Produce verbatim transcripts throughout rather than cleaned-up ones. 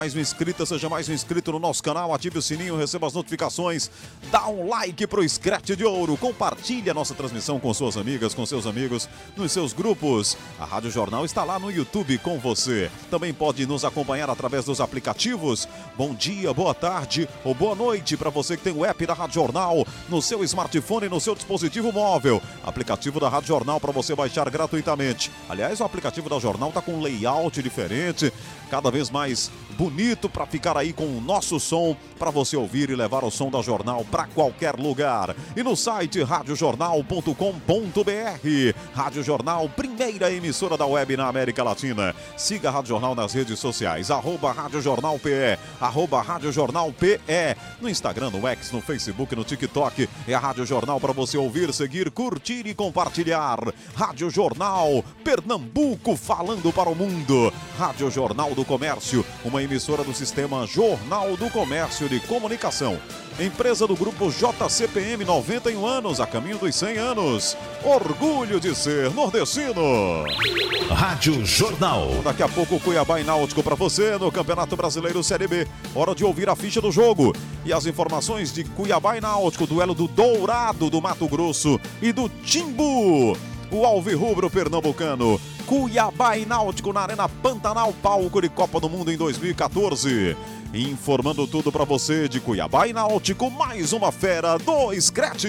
Mais um inscrito, seja mais um inscrito no nosso canal, ative o sininho, receba as notificações, dá um like pro Scratch de Ouro, compartilhe a nossa transmissão com suas amigas, com seus amigos, nos seus grupos. A Rádio Jornal está lá no YouTube com você. Também pode nos acompanhar através dos aplicativos. Bom dia, boa tarde ou boa noite para você que tem o app da Rádio Jornal no seu smartphone e no seu dispositivo móvel. Aplicativo da Rádio Jornal para você baixar gratuitamente. Aliás, o aplicativo da Jornal está com um layout diferente, cada vez mais bonito para ficar aí com o nosso som, para você ouvir e levar o som da Jornal para qualquer lugar. E no site rádio jornal ponto com ponto br. Rádio Jornal, primeira emissora da web na América Latina. Siga a Rádio Jornal nas redes sociais, arroba Rádio Jornal P E, arroba Rádio Jornal P E. No Instagram, no X, no Facebook, no TikTok. É a Rádio Jornal para você ouvir, seguir, curtir e compartilhar. Rádio Jornal, Pernambuco falando para o mundo. Rádio Jornal do Comércio, uma emissora do Sistema Jornal do Comércio de Comunicação. Empresa do grupo J C P M, noventa e um anos, a caminho dos cem anos. Orgulho de ser nordestino. Rádio Jornal. Daqui a pouco Cuiabá e Náutico para você no Campeonato Brasileiro Série B. Hora de ouvir a ficha do jogo e as informações de Cuiabá e Náutico, duelo do Dourado do Mato Grosso e do Timbu, o alvirrubro pernambucano. Cuiabá e Náutico na Arena Pantanal, palco de Copa do Mundo em dois mil e quatorze. Informando tudo para você de Cuiabá e Náutico, mais uma fera do Scratch.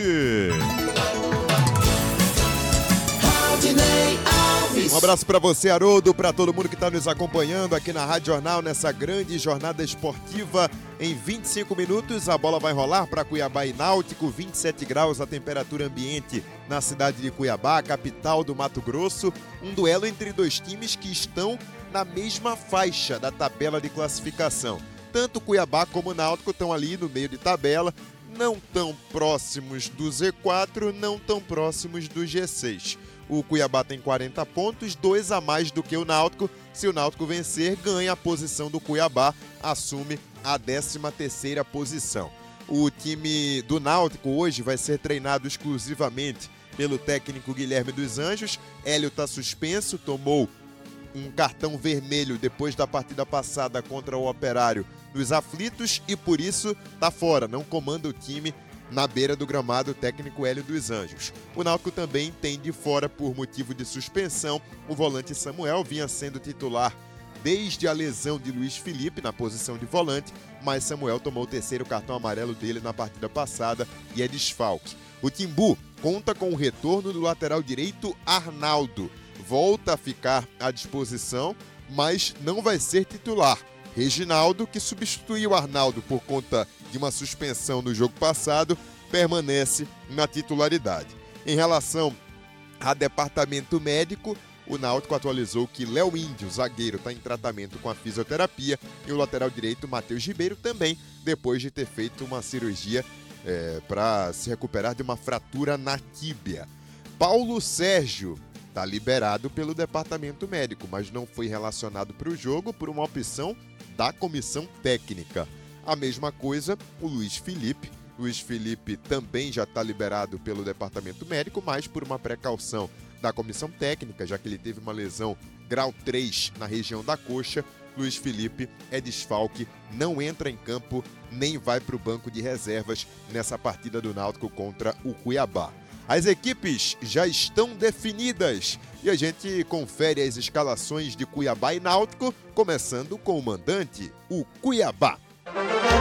Um abraço para você, Haroldo, para todo mundo que está nos acompanhando aqui na Rádio Jornal nessa grande jornada esportiva. Em vinte e cinco minutos a bola vai rolar para Cuiabá e Náutico, vinte e sete graus a temperatura ambiente na cidade de Cuiabá, capital do Mato Grosso. Um duelo entre dois times que estão na mesma faixa da tabela de classificação. Tanto Cuiabá como o Náutico estão ali no meio de tabela, não tão próximos do Z quatro, não tão próximos do G seis. O Cuiabá tem quarenta pontos, dois a mais do que o Náutico. Se o Náutico vencer, ganha a posição do Cuiabá, assume a décima terceira posição. O time do Náutico hoje vai ser treinado exclusivamente pelo técnico Guilherme dos Anjos. Hélio está suspenso, tomou um cartão vermelho depois da partida passada contra o Operário dos Aflitos e por isso está fora, não comanda o time na beira do gramado, o técnico Hélio dos Anjos. O Náutico também tem de fora, por motivo de suspensão, o volante Samuel, vinha sendo titular desde a lesão de Luiz Felipe na posição de volante, mas Samuel tomou o terceiro cartão amarelo dele na partida passada e é desfalque. O Timbu conta com o retorno do lateral direito Arnaldo. Volta a ficar à disposição, mas não vai ser titular. Reginaldo, que substituiu Arnaldo por conta de uma suspensão no jogo passado, permanece na titularidade. Em relação a departamento médico, o Náutico atualizou que Léo Índio, zagueiro, está em tratamento com a fisioterapia e o lateral direito, Matheus Ribeiro, também, depois de ter feito uma cirurgia é, para se recuperar de uma fratura na tíbia. Paulo Sérgio está liberado pelo departamento médico, mas não foi relacionado para o jogo por uma opção da comissão técnica. A mesma coisa o Luiz Felipe. Luiz Felipe também já está liberado pelo departamento médico, mas por uma precaução da comissão técnica, já que ele teve uma lesão grau três na região da coxa. Luiz Felipe é desfalque, não entra em campo, nem vai para o banco de reservas nessa partida do Náutico contra o Cuiabá. As equipes já estão definidas e a gente confere as escalações de Cuiabá e Náutico, começando com o mandante, o Cuiabá.